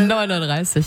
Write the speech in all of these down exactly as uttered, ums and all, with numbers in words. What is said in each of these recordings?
neun Uhr dreißig.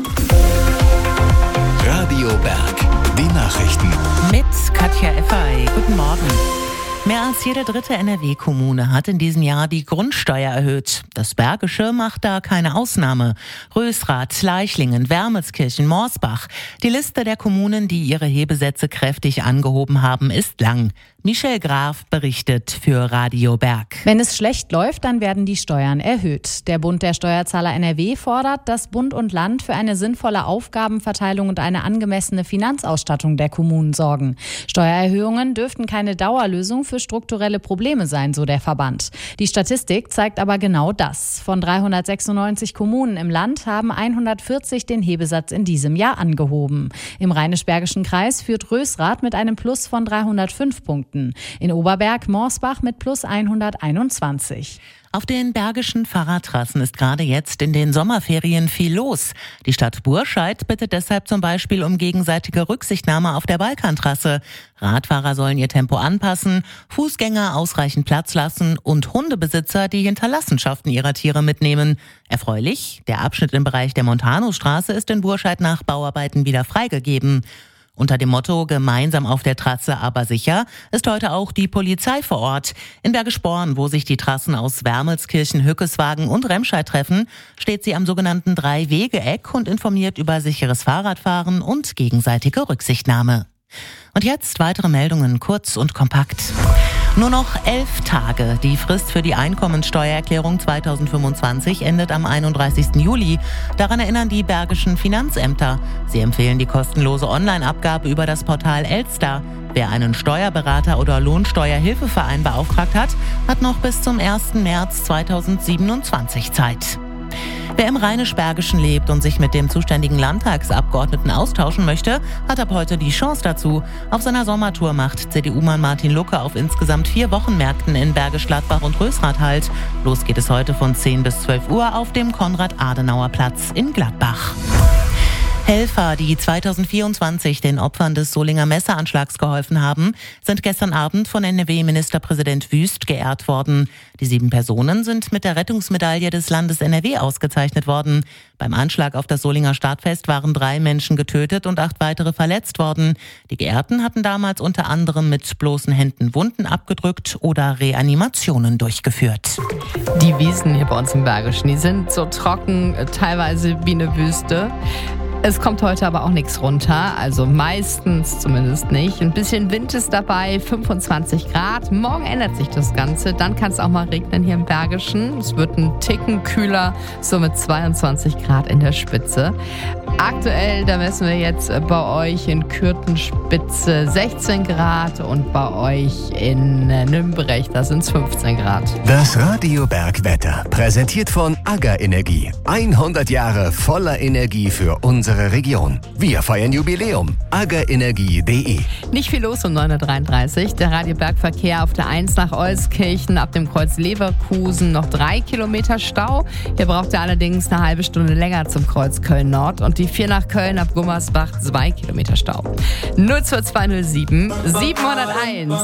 Radio Berg, die Nachrichten. Mit Katja Effay. Guten Morgen. Mehr als jede dritte N R W-Kommune hat in diesem Jahr die Grundsteuer erhöht. Das Bergische macht da keine Ausnahme. Rösrath, Leichlingen, Wermelskirchen, Morsbach. Die Liste der Kommunen, die ihre Hebesätze kräftig angehoben haben, ist lang. Michelle Graf berichtet für Radio Berg. Wenn es schlecht läuft, dann werden die Steuern erhöht. Der Bund der Steuerzahler N R W fordert, dass Bund und Land für eine sinnvolle Aufgabenverteilung und eine angemessene Finanzausstattung der Kommunen sorgen. Steuererhöhungen dürften keine Dauerlösung für strukturelle Probleme sein, so der Verband. Die Statistik zeigt aber genau das. Von dreihundertsechsundneunzig Kommunen im Land haben hundertvierzig den Hebesatz in diesem Jahr angehoben. Im Rheinisch-Bergischen Kreis führt Rösrath mit einem Plus von dreihundertfünf Punkten. In Oberberg Morsbach mit plus hunderteinundzwanzig. Auf den bergischen Fahrradtrassen ist gerade jetzt in den Sommerferien viel los. Die Stadt Burscheid bittet deshalb zum Beispiel um gegenseitige Rücksichtnahme auf der Balkantrasse. Radfahrer sollen ihr Tempo anpassen, Fußgänger ausreichend Platz lassen und Hundebesitzer die Hinterlassenschaften ihrer Tiere mitnehmen. Erfreulich, der Abschnitt im Bereich der Montanusstraße ist in Burscheid nach Bauarbeiten wieder freigegeben. Unter dem Motto »Gemeinsam auf der Trasse, aber sicher« ist heute auch die Polizei vor Ort. In Bergisch-Born, wo sich die Trassen aus Wermelskirchen, Hückeswagen und Remscheid treffen, steht sie am sogenannten Drei-Wege-Eck und informiert über sicheres Fahrradfahren und gegenseitige Rücksichtnahme. Und jetzt weitere Meldungen, kurz und kompakt. Nur noch elf Tage. Die Frist für die Einkommensteuererklärung zweitausendfünfundzwanzig endet am einunddreißigsten Juli. Daran erinnern die bergischen Finanzämter. Sie empfehlen die kostenlose Online-Abgabe über das Portal Elster. Wer einen Steuerberater oder Lohnsteuerhilfeverein beauftragt hat, hat noch bis zum ersten März zweitausendsiebenundzwanzig Zeit. Wer im Rheinisch-Bergischen lebt und sich mit dem zuständigen Landtagsabgeordneten austauschen möchte, hat ab heute die Chance dazu. Auf seiner Sommertour macht C D U-Mann Martin Lucke auf insgesamt vier Wochenmärkten in Bergisch Gladbach und Rösrath halt. Los geht es heute von zehn bis zwölf Uhr auf dem Konrad-Adenauer-Platz in Gladbach. Helfer, die zweitausendvierundzwanzig den Opfern des Solinger Messeranschlags geholfen haben, sind gestern Abend von N R W-Ministerpräsident Wüst geehrt worden. Die sieben Personen sind mit der Rettungsmedaille des Landes N R W ausgezeichnet worden. Beim Anschlag auf das Solinger Stadtfest waren drei Menschen getötet und acht weitere verletzt worden. Die Geehrten hatten damals unter anderem mit bloßen Händen Wunden abgedrückt oder Reanimationen durchgeführt. Die Wiesen hier bei uns im Bergischen, die sind so trocken, teilweise wie eine Wüste. Es kommt heute aber auch nichts runter, also meistens zumindest nicht. Ein bisschen Wind ist dabei, fünfundzwanzig Grad. Morgen ändert sich das Ganze, dann kann es auch mal regnen hier im Bergischen. Es wird ein Ticken kühler, so mit zweiundzwanzig Grad in der Spitze. Aktuell, da messen wir jetzt bei euch in Kürtenspitze sechzehn Grad und bei euch in Nümbrecht, da sind es fünfzehn Grad. Das Radio Berg Wetter, präsentiert von AGA Energie. hundert Jahre voller Energie für unsere Region. Wir feiern Jubiläum. aga energie punkt de. Nicht viel los um neun Uhr dreiunddreißig. Der Radio Berg Verkehr auf der eins nach Euskirchen ab dem Kreuz Leverkusen noch drei Kilometer Stau. Hier braucht ihr allerdings eine halbe Stunde länger zum Kreuz Köln-Nord und die vier nach Köln ab Gummersbach zwei Kilometer Stau. null zwei zwei null sieben siebenhunderteins